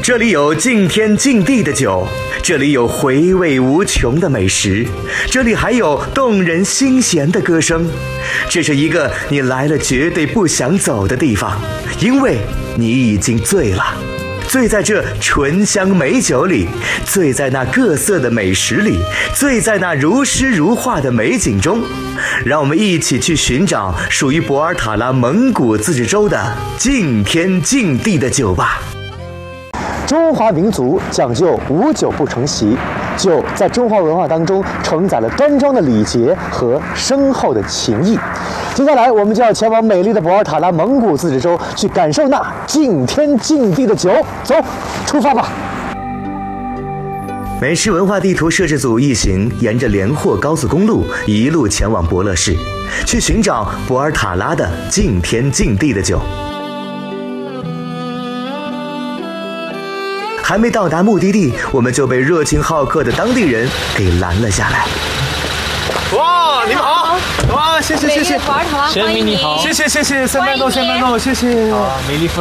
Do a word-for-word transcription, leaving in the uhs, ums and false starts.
这里有敬天敬地的酒，这里有回味无穷的美食，这里还有动人心弦的歌声。这是一个你来了绝对不想走的地方，因为你已经醉了。醉在这醇香美酒里，醉在那各色的美食里，醉在那如诗如画的美景中。让我们一起去寻找属于博尔塔拉蒙古自治州的敬天敬地的酒吧。 中华民族讲究无酒不成席，酒在中华文化当中承载了端庄的礼节和深厚的情谊。接下来，我们就要前往美丽的博尔塔拉蒙古自治州，去感受那敬天敬地的酒。走，出发吧！ 美食文化地图摄制组一行沿着连霍高速公路一路前往博乐市，去寻找博尔塔拉的敬天敬地的酒。还没到达目的地，我们就被热情好客的当地人给拦了下来。 哇，你们好！哇，谢谢谢谢， 博尔塔拉欢迎你， 谢谢谢谢，先慢动先慢动，谢谢。 美丽